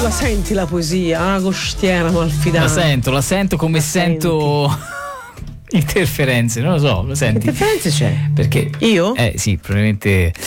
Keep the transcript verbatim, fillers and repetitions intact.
la senti la poesia, una costiera malfidata. La sento, la sento come la sento interferenze, non lo so, lo senti? Interferenze c'è? Perché io? Eh sì, probabilmente